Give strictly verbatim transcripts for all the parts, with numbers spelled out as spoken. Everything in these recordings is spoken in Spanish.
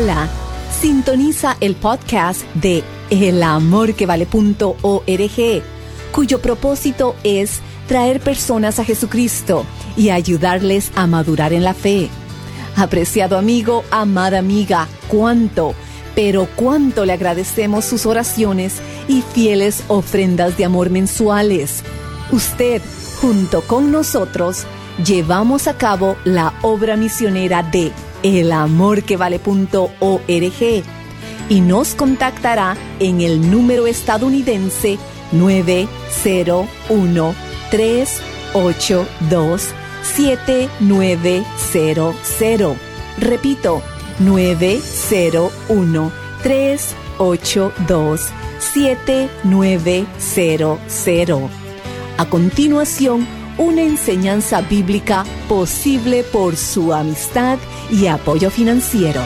Hola, sintoniza el podcast de el amor que vale punto org, cuyo propósito es traer personas a Jesucristo y ayudarles a madurar en la fe. Apreciado amigo, amada amiga, cuánto, pero cuánto le agradecemos sus oraciones y fieles ofrendas de amor mensuales. Usted, junto con nosotros, llevamos a cabo la obra misionera de el amor que vale punto org y nos contactará en el número estadounidense nueve cero uno, tres ocho dos, siete nueve cero cero. Repito, nueve cero uno, tres ocho dos, siete nueve cero cero. A continuación, una enseñanza bíblica posible por su amistad y apoyo financiero.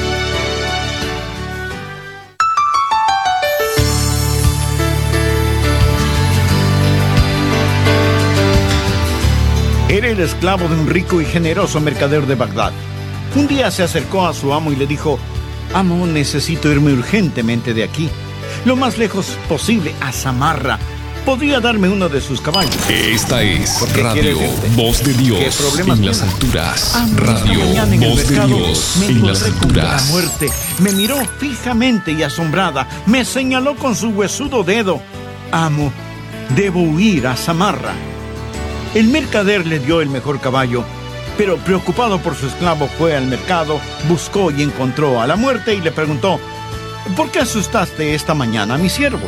Era el esclavo de un rico y generoso mercader de Bagdad. Un día se acercó a su amo y le dijo: «Amo, necesito irme urgentemente de aquí, lo más lejos posible, a Samarra. ¿Podría darme uno de sus caballos?» Esta es Radio Voz de Dios en las alturas. Ah, Radio Voz de Dios en las alturas. La muerte me miró fijamente y asombrada. Me señaló con su huesudo dedo. «Amo, debo huir a Samarra». El mercader le dio el mejor caballo, pero preocupado por su esclavo fue al mercado, buscó y encontró a la muerte y le preguntó: «¿Por qué asustaste esta mañana a mi siervo?».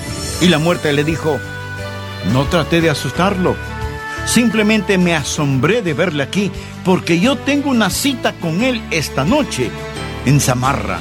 Y la muerte le dijo: «No traté de asustarlo, simplemente me asombré de verle aquí, porque yo tengo una cita con él esta noche en Samarra.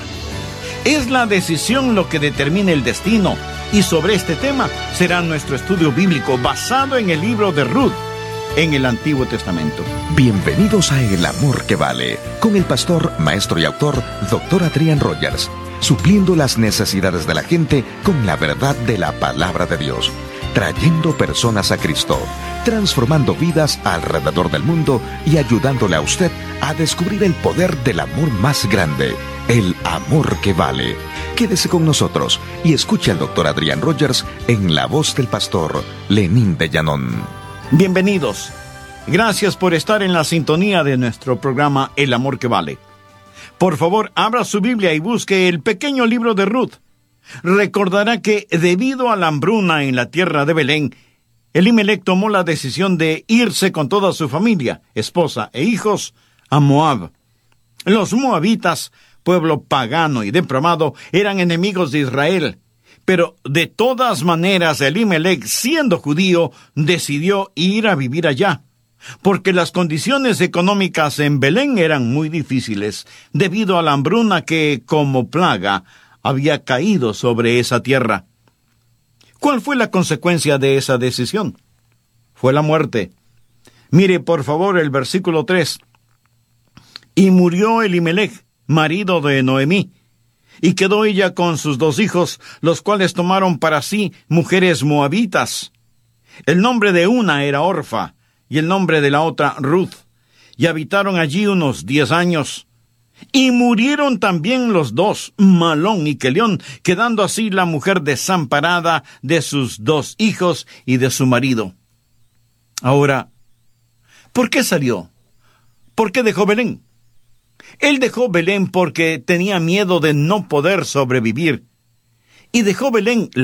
Es la decisión lo que determina el destino, y sobre este tema será nuestro estudio bíblico basado en el libro de Ruth, en el Antiguo Testamento». Bienvenidos a El Amor que Vale, con el pastor, maestro y autor, doctor Adrián Rogers, supliendo las necesidades de la gente con la verdad de la palabra de Dios, trayendo personas a Cristo, transformando vidas alrededor del mundo y ayudándole a usted a descubrir el poder del amor más grande, el amor que vale. Quédese con nosotros y escuche al doctor Adrián Rogers en la voz del pastor Lenín de Llanón. Bienvenidos. Gracias por estar en la sintonía de nuestro programa El Amor que Vale. Por favor, abra su Biblia y busque el pequeño libro de Ruth. Recordará que debido a la hambruna en la tierra de Belén, Elimelech tomó la decisión de irse con toda su familia, esposa e hijos, a Moab. Los moabitas, pueblo pagano y depravado, eran enemigos de Israel. Pero de todas maneras, Elimelech, siendo judío, decidió ir a vivir allá, porque las condiciones económicas en Belén eran muy difíciles, debido a la hambruna que, como plaga, había caído sobre esa tierra. ¿Cuál fue la consecuencia de esa decisión? Fue la muerte. Mire, por favor, el versículo tres. «Y murió Elimelech, marido de Noemí, y quedó ella con sus dos hijos, los cuales tomaron para sí mujeres moabitas. El nombre de una era Orfa, y el nombre de la otra Ruth, y habitaron allí unos diez años. Y murieron también los dos, Malón y Quelión, quedando así la mujer desamparada de sus dos hijos y de su marido». Ahora, ¿por qué salió? ¿Por qué dejó Belén? Él dejó Belén porque tenía miedo de no poder sobrevivir. Y dejó Belén